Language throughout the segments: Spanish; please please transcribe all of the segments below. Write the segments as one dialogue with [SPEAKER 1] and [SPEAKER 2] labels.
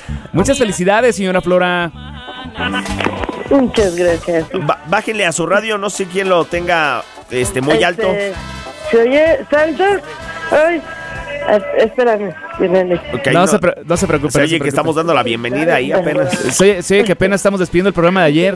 [SPEAKER 1] Muchas felicidades, señora Flora.
[SPEAKER 2] Muchas gracias.
[SPEAKER 3] Bájenle a su radio, no sé quién lo tenga muy alto.
[SPEAKER 2] ¿Se oye, Santa? Ay, espérame.
[SPEAKER 3] Okay,
[SPEAKER 1] no se preocupe.
[SPEAKER 3] Se oye que estamos dando la bienvenida ahí apenas.
[SPEAKER 1] Se oye que apenas estamos despidiendo el programa de ayer.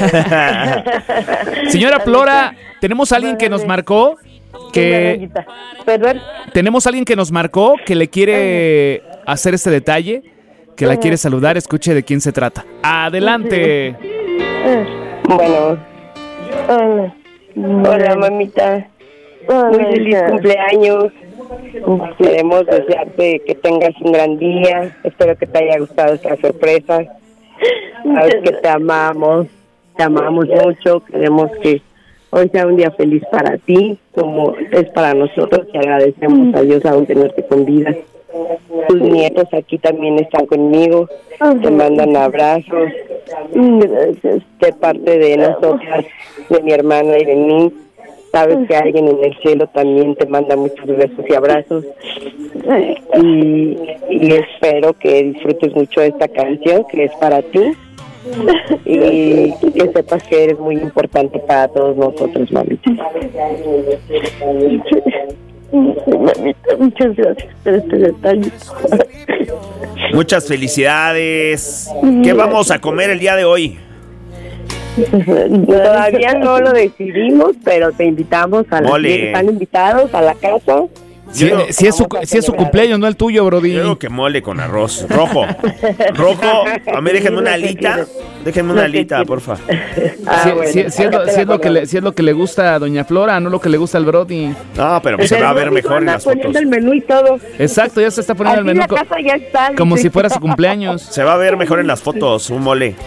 [SPEAKER 1] Señora Flora, tenemos a alguien que nos marcó
[SPEAKER 2] ¿Perdón?
[SPEAKER 1] Tenemos a alguien que nos marcó que le quiere hacer este detalle, que la quiere saludar. Escuche de quién se trata. Adelante.
[SPEAKER 4] Bueno. Hola, mamita. Muy feliz cumpleaños. Queremos desearte que tengas un gran día. Espero que te haya gustado esta sorpresa. Sabes que te amamos mucho. Queremos que hoy sea un día feliz para ti, como es para nosotros, y agradecemos a Dios aún tenerte con vida. Tus nietos aquí también están conmigo, te mandan abrazos. Gracias. De parte de nosotras, de mi hermana y de mí. Sabes que alguien en el cielo también te manda muchos besos y abrazos. Y espero que disfrutes mucho de esta canción que es para ti. Y que sepas que eres muy importante para todos nosotros, mamita.
[SPEAKER 2] Mamita, muchas gracias por este detalle.
[SPEAKER 3] Muchas felicidades. ¿Qué vamos a comer el día de hoy?
[SPEAKER 4] Todavía no lo decidimos, pero te invitamos a están invitados a la casa.
[SPEAKER 1] Si es su cumpleaños, no el tuyo, Brody.
[SPEAKER 3] Yo digo que mole con arroz rojo. A mí déjenme una alita. Déjenme una alita, porfa.
[SPEAKER 1] Si es lo que le gusta a Doña Flora, no lo que le gusta al Brody.
[SPEAKER 3] No, pero se va a ver mejor en las fotos.
[SPEAKER 4] El menú y todo.
[SPEAKER 1] Exacto, ya se está poniendo el menú.
[SPEAKER 4] La casa ya está,
[SPEAKER 1] como si fuera su cumpleaños.
[SPEAKER 3] Se va a ver mejor en las fotos, un mole.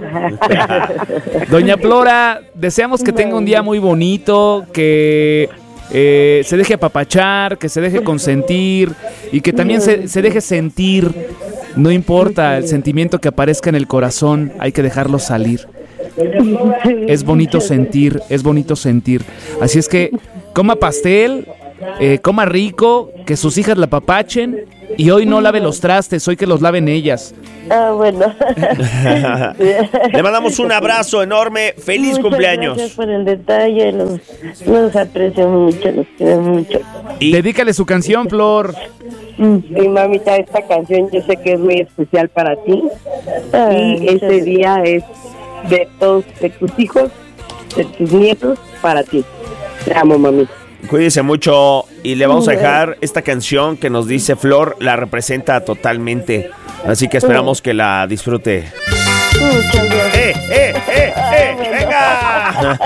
[SPEAKER 1] Doña Flora, deseamos que tenga un día muy bonito, que se deje apapachar, que se deje consentir y que también se deje sentir. No importa el sentimiento que aparezca en el corazón, hay que dejarlo salir. Es bonito sentir. Así es que coma pastel, coma rico, que sus hijas la apapachen y hoy no lave los trastes, hoy que los laven ellas.
[SPEAKER 2] Bueno.
[SPEAKER 3] Le mandamos un abrazo enorme. ¡Feliz
[SPEAKER 2] Muchas
[SPEAKER 3] cumpleaños!
[SPEAKER 2] Gracias por el detalle. Los aprecio mucho, los quiero mucho.
[SPEAKER 1] Y dedícale su canción, Flor.
[SPEAKER 4] Sí, mamita, esta canción yo sé que es muy especial para ti. Y este día es de todos, de tus hijos, de tus nietos, para ti. Te amo, mamita.
[SPEAKER 3] Cuídese mucho y le vamos a dejar esta canción que nos dice Flor, la representa totalmente. Así que esperamos que la disfrute.
[SPEAKER 2] Muchas gracias.
[SPEAKER 3] ¡Venga!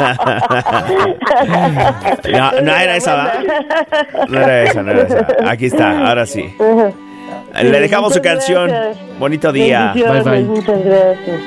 [SPEAKER 3] No era esa, ¿verdad? No era esa. Aquí está, ahora sí. Le dejamos su canción. Bonito día.
[SPEAKER 1] Bye, bye.
[SPEAKER 2] Muchas gracias.